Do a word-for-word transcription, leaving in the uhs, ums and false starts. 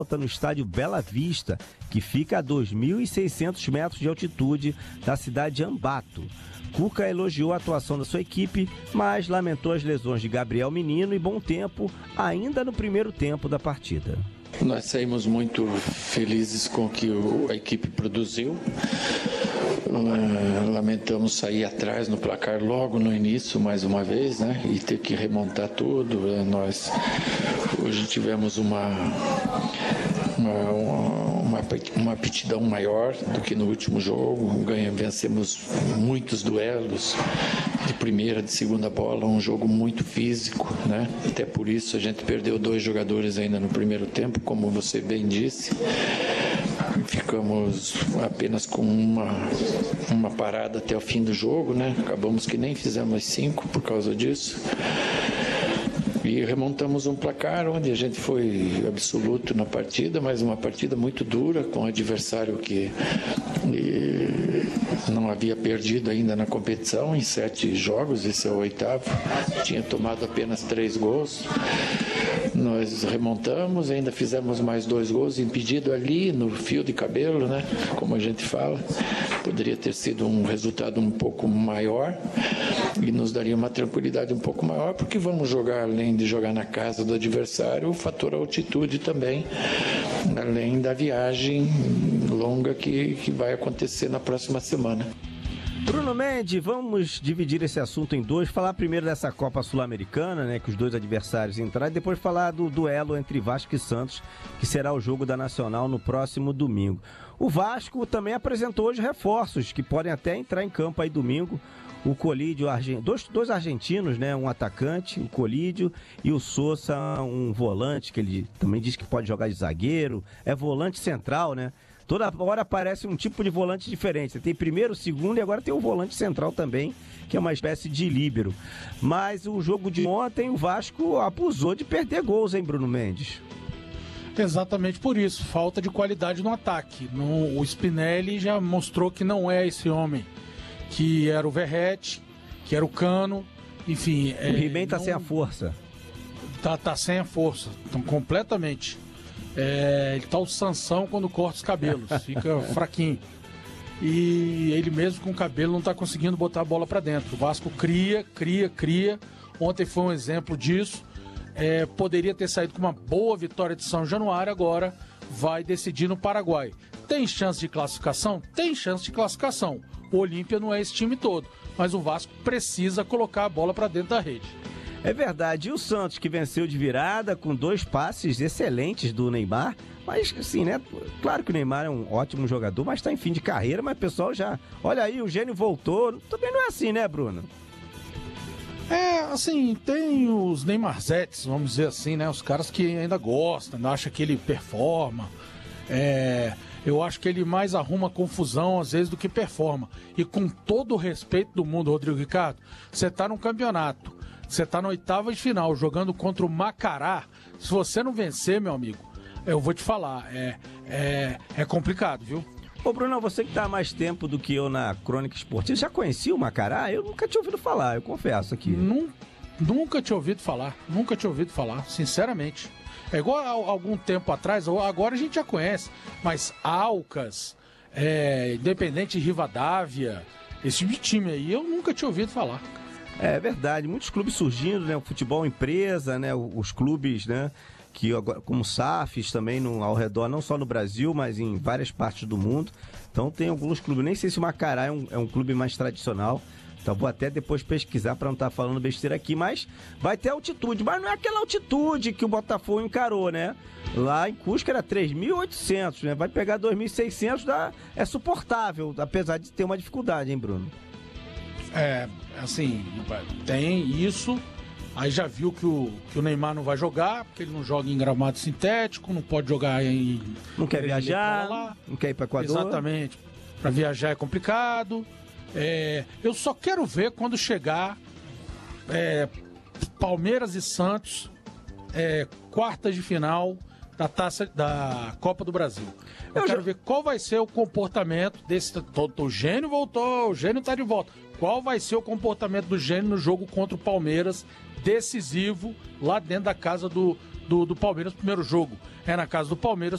no estádio Bela Vista, que fica a dois mil e seiscentos metros de altitude da cidade de Ambato. Cuca elogiou a atuação da sua equipe, mas lamentou as lesões de Gabriel Menino e Bom Tempo ainda no primeiro tempo da partida. Nós saímos muito felizes com o que a equipe produziu. Lamentamos sair atrás no placar logo no início, mais uma vez, né? E ter que remontar tudo. Nós hoje tivemos uma, uma, uma, uma aptidão maior do que no último jogo. Ganha, vencemos muitos duelos de primeira, de segunda bola, um jogo muito físico, né? Até por isso a gente perdeu dois jogadores ainda no primeiro tempo, como você bem disse. Ficamos apenas com uma, uma parada até o fim do jogo, né? Acabamos que nem fizemos cinco por causa disso. E remontamos um placar onde a gente foi absoluto na partida, mas uma partida muito dura, com um adversário que não havia perdido ainda na competição em sete jogos, esse é o oitavo, tinha tomado apenas três gols. Nós remontamos, ainda fizemos mais dois gols, impedido ali no fio de cabelo, né? Como a gente fala. Poderia ter sido um resultado um pouco maior e nos daria uma tranquilidade um pouco maior, porque vamos jogar, além de jogar na casa do adversário, o fator altitude também, além da viagem longa que, que vai acontecer na próxima semana. Bruno Mendes, vamos dividir esse assunto em dois. Falar primeiro dessa Copa Sul-Americana, né, que os dois adversários entraram, e depois falar do duelo entre Vasco e Santos, que será o jogo da Nacional no próximo domingo. O Vasco também apresentou hoje reforços que podem até entrar em campo aí domingo. O Colídio, dois, dois argentinos, né, um atacante, o Colídio, e o Sousa, um volante, que ele também diz que pode jogar de zagueiro, é volante central, né? Toda hora aparece um tipo de volante diferente. Você tem primeiro, segundo e agora tem o volante central também, que é uma espécie de líbero. Mas o jogo de ontem, o Vasco abusou de perder gols, hein, Bruno Mendes? Exatamente por isso, falta de qualidade no ataque. No, o Spinelli já mostrou que não é esse homem, que era o Verratti, que era o Cano, enfim... O He-Man tá sem a força. Tá, tá sem a força, então completamente... É, ele tá o Sansão quando corta os cabelos, fica fraquinho. E ele mesmo com o cabelo não tá conseguindo botar a bola para dentro. O Vasco cria, cria, cria. Ontem foi um exemplo disso. É, poderia ter saído com uma boa vitória de São Januário, agora vai decidir no Paraguai. Tem chance de classificação? Tem chance de classificação. O Olímpia não é esse time todo, mas o Vasco precisa colocar a bola para dentro da rede. É verdade, e o Santos que venceu de virada com dois passes excelentes do Neymar, mas assim, né, claro que o Neymar é um ótimo jogador, mas tá em fim de carreira, mas o pessoal já, olha aí, o gênio voltou, também não é assim, né, Bruno? É, assim, tem os Neymarzetes, vamos dizer assim, né, os caras que ainda gostam, acham que ele performa, é... Eu acho que ele mais arruma confusão, às vezes, do que performa. E com todo o respeito do mundo, Rodrigo Ricardo, você tá num campeonato, você tá na oitava de final, jogando contra o Macará. Se você não vencer, meu amigo, eu vou te falar, é, é, é complicado, viu? Ô, Bruno, você que tá há mais tempo do que eu na crônica esportiva, já conhecia o Macará? Eu nunca tinha ouvido falar, eu confesso aqui. Num, nunca tinha ouvido falar, nunca tinha ouvido falar, sinceramente. É igual a, algum tempo atrás, agora a gente já conhece, mas Alcas, é, Independente de Rivadavia, esse tipo de time aí eu nunca tinha ouvido falar. É verdade, muitos clubes surgindo, né? O futebol empresa, né? Os clubes, né? Que agora, como S A Fs também no, ao redor, não só no Brasil, mas em várias partes do mundo. Então tem alguns clubes, nem sei se o Macará é um, é um clube mais tradicional. Então vou até depois pesquisar para não estar falando besteira aqui, mas vai ter altitude, mas não é aquela altitude que o Botafogo encarou, né? Lá em Cusco era três mil e oitocentos, né? Vai pegar dois mil e seiscentos, dá, é suportável, apesar de ter uma dificuldade, hein, Bruno? É, assim, tem isso, aí já viu que o, que o Neymar não vai jogar, porque ele não joga em gramado sintético, não pode jogar em... Não quer viajar, não quer ir para Equador. Exatamente, para viajar é complicado. É, eu só quero ver quando chegar é, Palmeiras e Santos, é, quartas de final da taça da Copa do Brasil. Eu, eu quero já... ver qual vai ser o comportamento desse. O Gênio voltou, o Gênio tá de volta. Qual vai ser o comportamento do Gênio no jogo contra o Palmeiras, decisivo, lá dentro da casa do, do, do Palmeiras. Primeiro jogo é na casa do Palmeiras.